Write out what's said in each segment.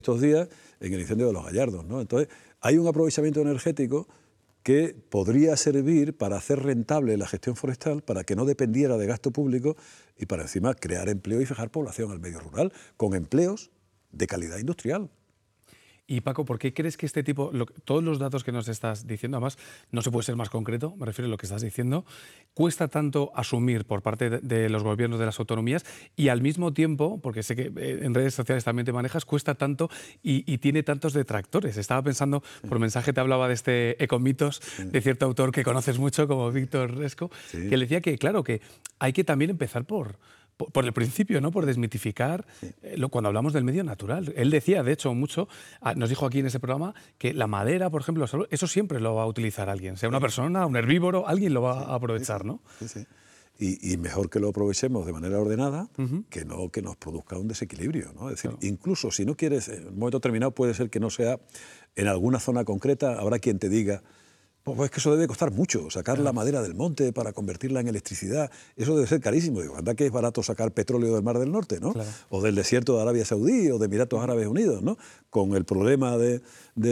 estos días en el incendio de los Gallardos, ¿no? Entonces, hay un aprovechamiento energético que podría servir para hacer rentable la gestión forestal, para que no dependiera de gasto público y para encima crear empleo y fijar población al medio rural, con empleos de calidad industrial. Y Paco, ¿por qué crees que este tipo, todos los datos que nos estás diciendo, además no se puede ser más concreto, me refiero a lo que estás diciendo, cuesta tanto asumir por parte de los gobiernos de las autonomías y al mismo tiempo, porque sé que en redes sociales también te manejas, cuesta tanto y tiene tantos detractores? Estaba pensando, por mensaje te hablaba de este Ecomitos, de cierto autor que conoces mucho como Víctor Resco, que le decía que, claro, que hay que también empezar por el principio, ¿no? Por desmitificar cuando hablamos del medio natural. Él decía, de hecho, mucho, nos dijo aquí en ese programa, que la madera, por ejemplo, eso siempre lo va a utilizar alguien. Sea una persona, un herbívoro, alguien lo va a aprovechar, ¿no? Sí. Y mejor que lo aprovechemos de manera ordenada que no que nos produzca un desequilibrio, ¿no? Es decir, incluso si no quieres, en un momento determinado puede ser que no sea en alguna zona concreta, habrá quien te diga, pues es que eso debe costar mucho, sacar la madera del monte para convertirla en electricidad, eso debe ser carísimo. Digo, anda que es barato sacar petróleo del Mar del Norte, ¿no? Claro. O del desierto de Arabia Saudí o de Emiratos Árabes Unidos, ¿no? Con el problema de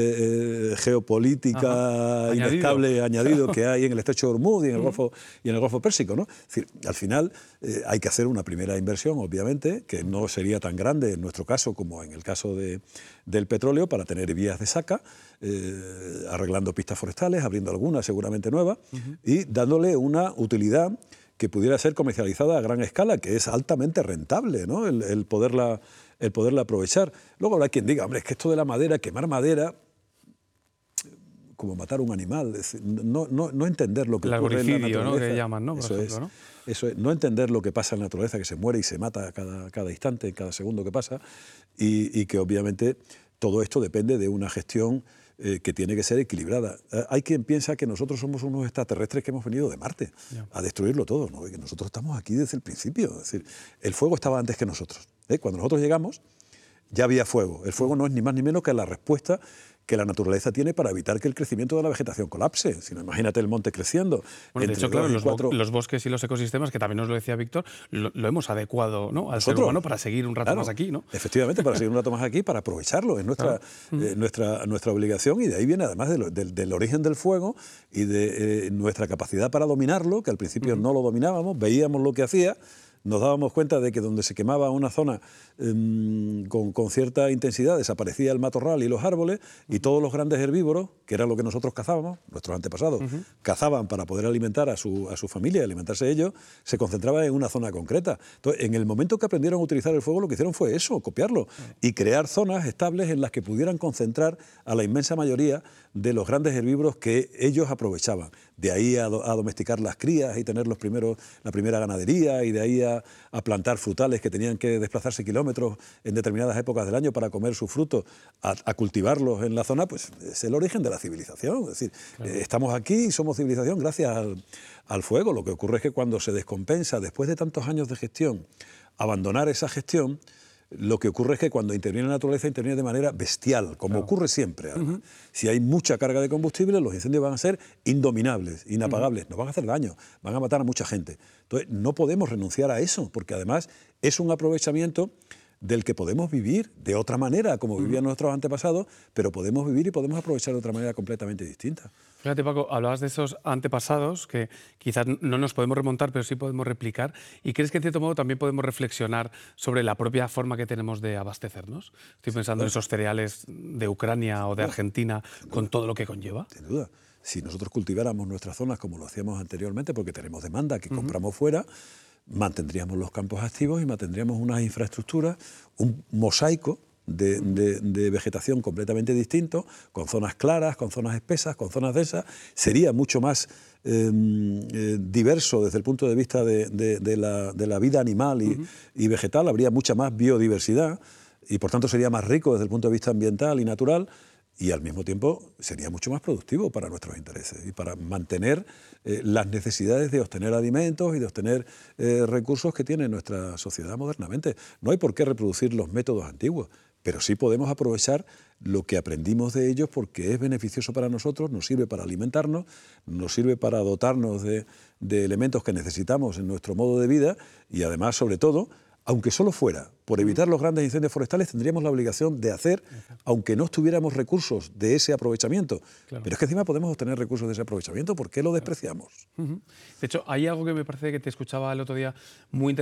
geopolítica inestable añadido que hay en el estrecho de Hormuz y en el Golfo Pérsico, ¿no? Es decir, al final hay que hacer una primera inversión, obviamente, que no sería tan grande en nuestro caso como en el caso del petróleo, para tener vías de saca, arreglando pistas forestales, abriendo algunas seguramente nuevas, y dándole una utilidad que pudiera ser comercializada a gran escala, que es altamente rentable, ¿no? el poderla aprovechar. Luego habrá quien diga, hombre, es que esto de la madera, quemar madera, como matar un animal, es decir, no entender lo que ocurre en la naturaleza. ¿No? Que llaman, ¿no? Por ejemplo, ¿no? Eso es, no entender lo que pasa en la naturaleza, que se muere y se mata cada instante, cada segundo que pasa, y que obviamente todo esto depende de una gestión que tiene que ser equilibrada. Hay quien piensa que nosotros somos unos extraterrestres que hemos venido de Marte a destruirlo todo, ¿no? Y que nosotros estamos aquí desde el principio. Es decir, el fuego estaba antes que nosotros. Cuando nosotros llegamos, ya había fuego. El fuego no es ni más ni menos que la respuesta que la naturaleza tiene para evitar que el crecimiento de la vegetación colapse. Si no, imagínate el monte creciendo. Bueno, de hecho, claro, los bosques y los ecosistemas, que también nos lo decía Víctor, lo hemos adecuado, ¿no?, al ser humano para seguir un rato más aquí, ¿no? Efectivamente, para seguir un rato más aquí, para aprovecharlo. Es nuestra obligación, y de ahí viene además del origen del fuego y de nuestra capacidad para dominarlo, que al principio no lo dominábamos, veíamos lo que hacía, nos dábamos cuenta de que donde se quemaba una zona con cierta intensidad desaparecía el matorral y los árboles, y todos los grandes herbívoros, que era lo que nosotros cazábamos, nuestros antepasados cazaban para poder alimentar a su familia y alimentarse ellos, se concentraban en una zona concreta. Entonces, en el momento que aprendieron a utilizar el fuego, lo que hicieron fue eso, copiarlo, y crear zonas estables en las que pudieran concentrar a la inmensa mayoría de los grandes herbívoros que ellos aprovechaban. De ahí a domesticar las crías y tener la primera ganadería, y de ahí a plantar frutales que tenían que desplazarse kilómetros en determinadas épocas del año para comer sus frutos, a cultivarlos en la zona. Pues es el origen de la civilización. Es decir, estamos aquí y somos civilización gracias al fuego. Lo que ocurre es que cuando se descompensa, después de tantos años de gestión, abandonar esa gestión, lo que ocurre es que cuando interviene la naturaleza, interviene de manera bestial, como ocurre siempre. Si hay mucha carga de combustible, los incendios van a ser indominables, inapagables, nos van a hacer daño, van a matar a mucha gente. Entonces, no podemos renunciar a eso, porque además es un aprovechamiento del que podemos vivir de otra manera, como vivían nuestros antepasados, pero podemos vivir y podemos aprovechar de otra manera completamente distinta. Fíjate, Paco, hablabas de esos antepasados que quizás no nos podemos remontar, pero sí podemos replicar. ¿Y crees que en cierto modo también podemos reflexionar sobre la propia forma que tenemos de abastecernos? Estoy pensando en esos cereales de Ucrania o de Argentina, con todo lo que conlleva. Sin duda. Si nosotros cultiváramos nuestras zonas como lo hacíamos anteriormente, porque tenemos demanda que compramos fuera, mantendríamos los campos activos y mantendríamos unas infraestructuras, un mosaico de vegetación completamente distinto, con zonas claras, con zonas espesas, con zonas densas. Sería mucho más diverso desde el punto de vista de la vida animal y vegetal, habría mucha más biodiversidad y por tanto sería más rico desde el punto de vista ambiental y natural, y al mismo tiempo sería mucho más productivo para nuestros intereses y para mantener las necesidades de obtener alimentos y de obtener recursos que tiene nuestra sociedad modernamente. No hay por qué reproducir los métodos antiguos, pero sí podemos aprovechar lo que aprendimos de ellos, porque es beneficioso para nosotros, nos sirve para alimentarnos, nos sirve para dotarnos de elementos que necesitamos en nuestro modo de vida, y además, sobre todo, aunque solo fuera por evitar los grandes incendios forestales, tendríamos la obligación de hacer, aunque no tuviéramos recursos de ese aprovechamiento. Claro. Pero es que encima podemos obtener recursos de ese aprovechamiento. ¿Por qué lo despreciamos? De hecho, hay algo que me parece que te escuchaba el otro día muy interesante.